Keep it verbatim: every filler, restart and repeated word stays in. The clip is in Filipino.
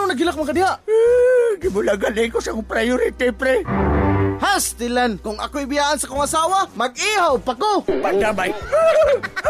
nagilak man ka diha? Gibulagan na ko sa akong priority, pre. Has, Tilan, kung ako'y biyaan sa kong asawa, mag-ihaw pa ko. Pandamay.